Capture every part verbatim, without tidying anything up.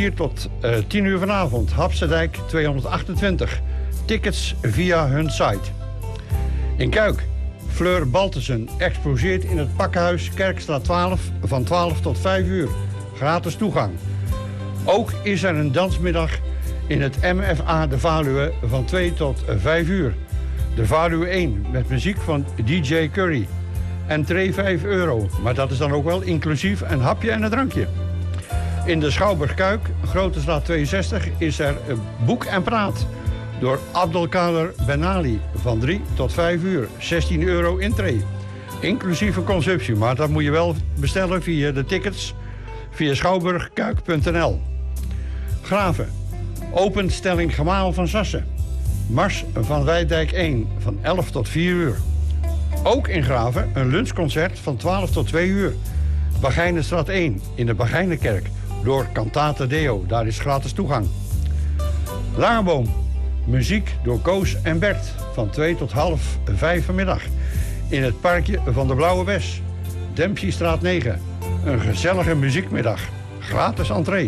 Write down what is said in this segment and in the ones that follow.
vier tot uh, tien uur vanavond. Hapsterdijk tweehonderdachtentwintig. Tickets via hun site. In Kuik. Fleur Baltussen exposeert in het Pakkenhuis Kerkstraat twaalf van twaalf tot vijf uur. Gratis toegang. Ook is er een dansmiddag in het M F A De Valuwe van twee tot vijf uur. De Valuwe één met muziek van D J Curry. Entree vijf euro, maar dat is dan ook wel inclusief een hapje en een drankje. In de Schouwburg Kuik, Grote Straat tweeënzestig, is er Boek en Praat door Abdelkader Benali van drie tot vijf uur. zestien euro intree. Inclusieve consumptie, maar dat moet je wel bestellen via de tickets via schouwburgkuik punt n l. Graven. Openstelling Gemaal van Sassen. Mars van Wijdijk één van elf tot vier uur. Ook in Graven een lunchconcert van twaalf tot twee uur. Bagijnenstraat één in de Bagijnenkerk door Cantate Deo. Daar is gratis toegang. Langeboom. Muziek door Koos en Bert van twee tot half vijf vanmiddag. In het parkje van de Blauwe Wes. Dempseystraat negen. Een gezellige muziekmiddag. Gratis entree.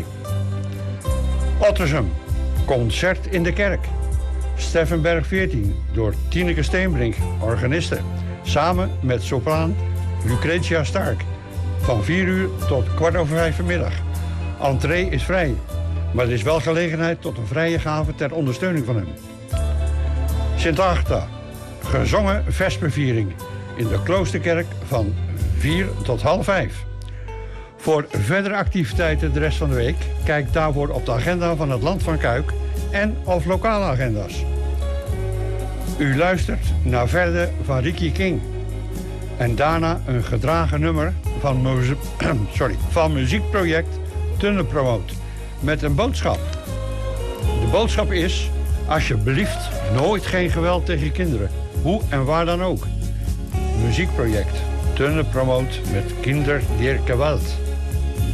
Ottersum. Concert in de kerk. Steffenberg veertien door Tineke Steenbrink, organiste. Samen met sopraan Lucretia Stark. Van vier uur tot kwart over vijf vanmiddag. Entree is vrij. Maar er is wel gelegenheid tot een vrije gave ter ondersteuning van hem. Sint Agta. Gezongen vesperviering in de Kloosterkerk van vier tot half vijf. Voor verdere activiteiten de rest van de week, kijk daarvoor op de agenda van het Land van Kuik en of lokale agenda's. U luistert naar Verde van Ricky King. En daarna een gedragen nummer van, muzie sorry, van muziekproject Tunnel Promote. Met een boodschap. De boodschap is: alsjeblieft nooit geen geweld tegen kinderen. Hoe en waar dan ook. Muziekproject Tunnel Promote met Kinder der Gewalt.